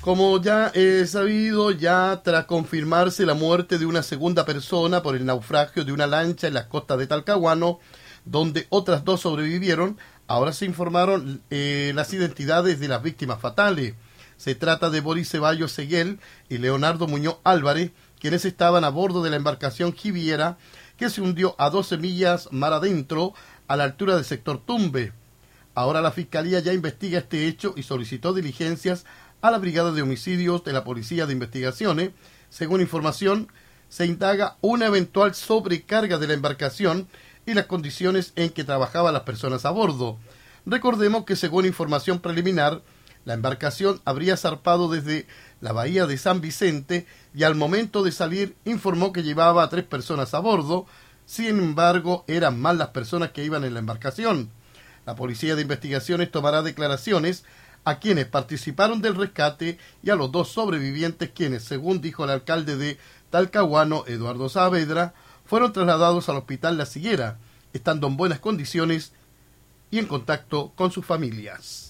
Como ya he sabido, ya tras confirmarse la muerte de una segunda persona por el naufragio de una lancha en las costas de Talcahuano, donde otras dos sobrevivieron, ahora se informaron las identidades de las víctimas fatales. Se trata de Boris Ceballos Seguel y Leonardo Muñoz Álvarez, quienes estaban a bordo de la embarcación Jiviera, que se hundió a 12 millas mar adentro, a la altura del sector Tumbe. Ahora la Fiscalía ya investiga este hecho y solicitó diligencias a la Brigada de Homicidios de la Policía de Investigaciones. Según información, se indaga una eventual sobrecarga de la embarcación y las condiciones en que trabajaban las personas a bordo. Recordemos que según información preliminar, la embarcación habría zarpado desde la bahía de San Vicente y al momento de salir informó que llevaba a 3 personas a bordo. Sin embargo, eran más las personas que iban en la embarcación. La Policía de Investigaciones tomará declaraciones a quienes participaron del rescate y a los 2 sobrevivientes quienes, según dijo el alcalde de Talcahuano, Eduardo Saavedra, fueron trasladados al hospital La Siguera, estando en buenas condiciones y en contacto con sus familias.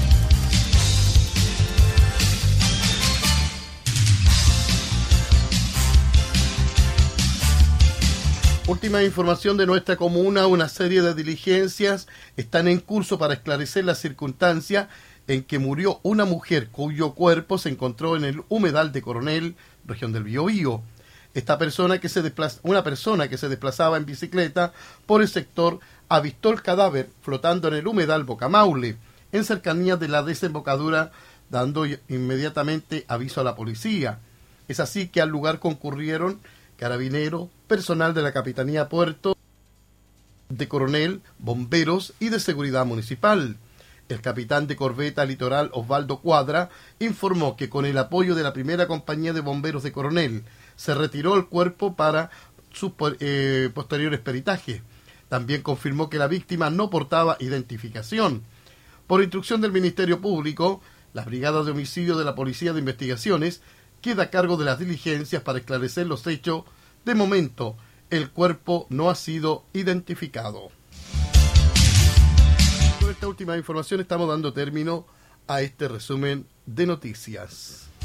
Última información de nuestra comuna: una serie de diligencias están en curso para esclarecer la circunstancia en que murió una mujer cuyo cuerpo se encontró en el humedal de Coronel, región del Biobío. Una persona que se desplazaba en bicicleta por el sector avistó el cadáver flotando en el humedal Bocamaule, en cercanías de la desembocadura, dando inmediatamente aviso a la policía. Es así que al lugar concurrieron carabineros, personal de la Capitanía Puerto de Coronel, bomberos y de seguridad municipal. El capitán de corbeta litoral Osvaldo Cuadra informó que con el apoyo de la primera compañía de bomberos de Coronel se retiró el cuerpo para sus posteriores peritajes. También confirmó que la víctima no portaba identificación. Por instrucción del Ministerio Público, la Brigada de Homicidio de la Policía de Investigaciones queda a cargo de las diligencias para esclarecer los hechos. De momento, el cuerpo no ha sido identificado. Con esta última información estamos dando término a este resumen de noticias.